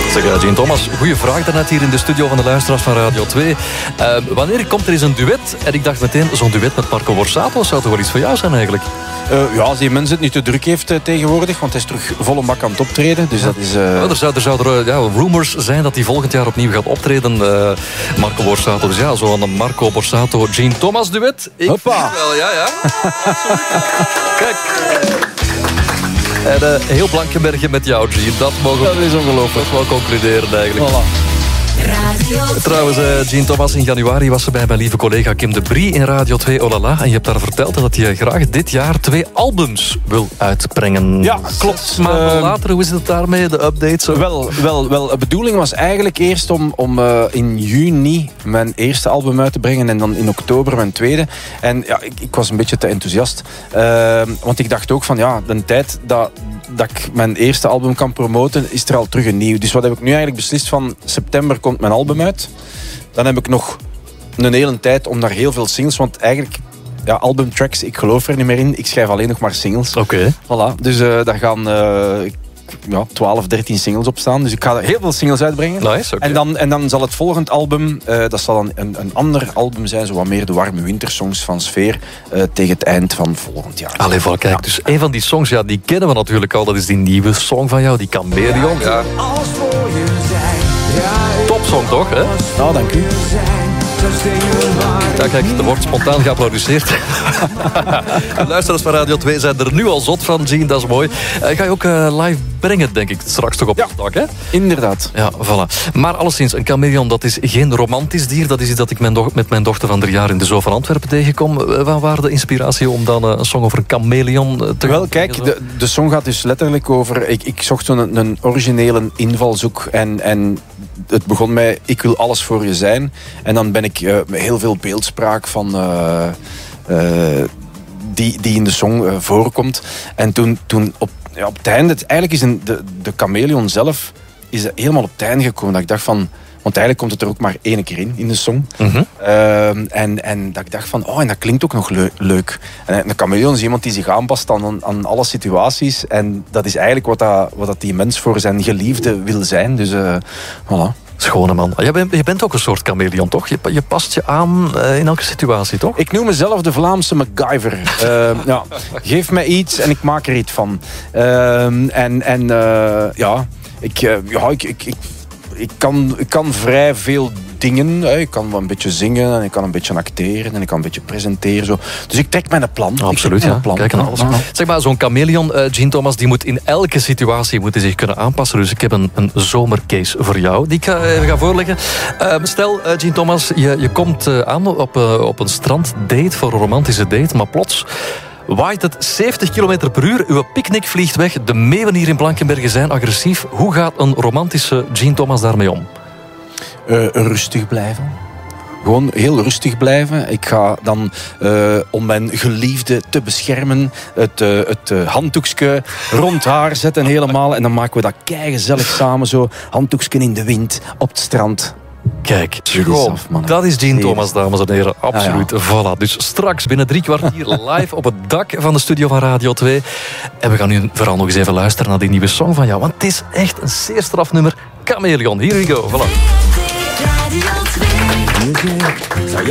Zeg, Jean Thomas, goede vraag daarnet hier in de studio van de luisteraars van Radio 2. Wanneer komt er eens een duet? En ik dacht meteen, zo'n duet met Marco Borsato zou toch wel iets voor jou zijn eigenlijk? Als die mens het niet te druk heeft tegenwoordig, want hij is terug volle bak aan het optreden. Dus dat is... Er zouden rumors zijn dat hij volgend jaar opnieuw gaat optreden, Marco Borsato. Dus ja, zo'n Marco Borsato, Jean Thomas duet. Ik vind wel, ja. Kijk. En heel Blankenbergen met jou, Jean. Dat is ongelooflijk. Dat wel concluderen eigenlijk. Voilà. Trouwens, Jean Thomas, in januari was ze bij mijn lieve collega Kim de Brie in Radio 2 Olala. En je hebt daar verteld dat je graag dit jaar 2 albums wil uitbrengen. Ja, klopt. Maar later, hoe is het daarmee, de updates? Wel, de bedoeling was eigenlijk eerst om in juni mijn eerste album uit te brengen en dan in oktober mijn tweede. En ja, ik was een beetje te enthousiast. Want ik dacht ook van, ja, de tijd dat ik mijn eerste album kan promoten, is er al terug een nieuw. Dus wat heb ik nu eigenlijk beslist? Van september komt mijn album uit. Dan heb ik nog een hele tijd om daar heel veel singles, want eigenlijk, ja, albumtracks, ik geloof er niet meer in. Ik schrijf alleen nog maar singles. Oké. Voilà. Dus daar gaan 12, 13 singles op staan. Dus ik ga heel veel singles uitbrengen. Nice, okay. En dan zal het volgend album, dat zal dan een ander album zijn, zo wat meer de warme wintersongs van Sfeer, tegen het eind van volgend jaar. Allee, kijk, ja. Dus een van die songs, ja, die kennen we natuurlijk al. Dat is die nieuwe song van jou, die Chameleon. Ja. Topsong toch, hè? Nou, dank u. Ja, kijk, er wordt spontaan geapplaudisseerd. De luisteraars van Radio 2 zijn er nu al zot van, Jean, dat is mooi. Ga je ook live brengen, denk ik, straks toch op de dag, hè? Inderdaad. Ja, voilà. Maar alleszins, een chameleon, dat is geen romantisch dier. Dat is iets dat ik met mijn dochter van 3 jaar in de Zoo van Antwerpen tegenkom. Waar waren de inspiratie om dan een song over een chameleon te Wel, kijk, de song gaat dus letterlijk over... Ik zocht zo'n originele invalshoek en het begon met ik wil alles voor je zijn. En dan ben ik met heel veel beeldspraak van... die in de song voorkomt. En toen op het einde... Eigenlijk is de chameleon zelf is helemaal op het einde gekomen. Dat ik dacht van... Want eigenlijk komt het er ook maar 1 keer in de song. Mm-hmm. En dat ik dacht van... en dat klinkt ook nog leuk. En een chameleon is iemand die zich aanpast aan alle situaties. En dat is eigenlijk wat dat die mens voor zijn geliefde wil zijn. Dus voilà. Schone man. Je bent ook een soort chameleon, toch? Je past je aan in elke situatie, toch? Ik noem mezelf de Vlaamse MacGyver. Geef mij iets en ik maak er iets van. Ik kan vrij veel dingen. Ik kan wel een beetje zingen en ik kan een beetje acteren en ik kan een beetje presenteren. Zo. Dus ik trek mijn plan. Absoluut, ja. Kijk aan alles. Zeg maar, zo'n chameleon, Jean Thomas, die moet in elke situatie zich kunnen aanpassen. Dus ik heb een zomercase voor jou, die ik ga voorleggen. Stel, Jean Thomas, je komt aan op een stranddate voor een romantische date, maar plots... waait het 70 km per uur, uw picknick vliegt weg, de meeuwen hier in Blankenbergen zijn agressief. Hoe gaat een romantische Jean Thomas daarmee om? Rustig blijven. Gewoon heel rustig blijven. Ik ga dan, om mijn geliefde te beschermen, het handdoekje rond haar zetten helemaal. En dan maken we dat keigezellig samen zo. Handdoekje in de wind, op het strand. Kijk, dat is Jean Thomas, dames en heren. Absoluut, ja. Voilà. Dus straks binnen 3 kwartier live op het dak van de studio van Radio 2. En we gaan nu vooral nog eens even luisteren naar die nieuwe song van jou. Want het is echt een zeer strafnummer. Chameleon, here we go. Voilà.